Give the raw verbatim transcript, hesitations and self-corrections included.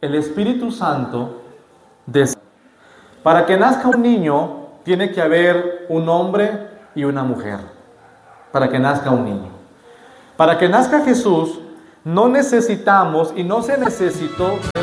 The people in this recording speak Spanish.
el Espíritu Santo desciende. Para que nazca un niño, tiene que haber un hombre y una mujer. Para que nazca un niño. Para que nazca Jesús, no necesitamos y no se necesitó